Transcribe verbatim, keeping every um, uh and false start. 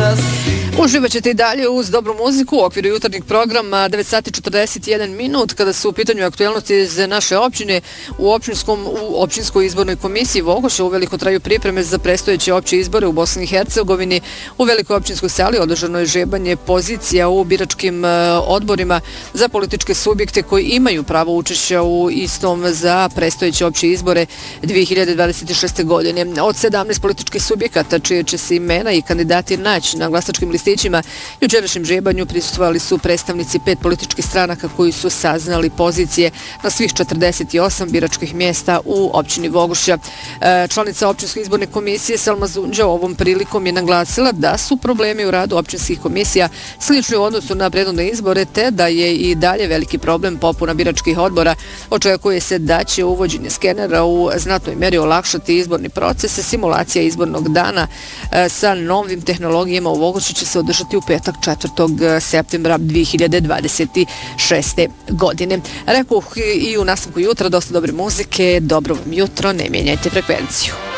Uživat ćete i dalje uz dobru muziku u okviru jutarnjeg programa devet sati četrdeset jedan minut kada su u pitanju aktualnosti iz naše općine. U, općinskom, u općinskoj izbornoj komisiji Vogoša u veliko traju pripreme za predstojeće opće izbore u Bosni i Hercegovini. U velikoj općinskoj sali održano je žebanje pozicija u biračkim odborima za političke subjekte koji imaju pravo učešća u istom za predstojeće opće izbore dvije hiljade dvadeset šeste. godine. Od sedamnaest političkih subjekata čije će se imena i kandidati naći na glasačkim listićima, jučerašnjem žebanju prisustvovali su predstavnici pet političkih stranaka koji su saznali pozicije na svih četrdeset osam biračkih mjesta u općini Vogošća. Članica općinske izborne komisije Selma Zunđa ovom prilikom je naglasila da su problemi u radu općinskih komisija slični u odnosu na prethodne izbore, te da je i dalje veliki problem popuna biračkih odbora. Očekuje se da će uvođenje skenera u znatnoj meri olakšati izborni proces. Simulacija izbornog dana sa novim tehnologijama u Vogošću će se održati u petak četvrtog septembra dvije hiljade dvadeset šeste. godine. Rekoh i u nastavku jutra dosta dobre muzike, dobro vam jutro, ne mijenjajte frekvenciju.